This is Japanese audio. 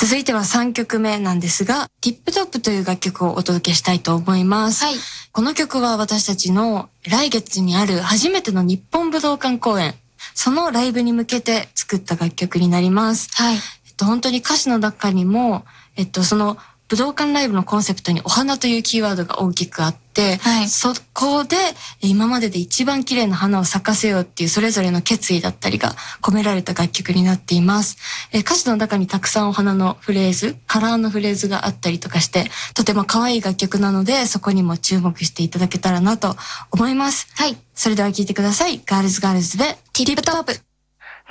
続いては3曲目なんですが、ティップトップという楽曲をお届けしたいと思います。この曲は私たちの来月にある初めての日本武道館公演、そのライブに向けて作った楽曲になります。本当に歌詞の中にも、その武道館ライブのコンセプトにお花というキーワードが大きくあって、そこで今までで一番綺麗な花を咲かせようっていうそれぞれの決意だったりが込められた楽曲になっています。歌詞の中にたくさんお花のフレーズ、カラーのフレーズがあったりとかして、とても可愛い楽曲なので、そこにも注目していただけたらなと思います。それでは聴いてください。ガールズガールズでティップトップ。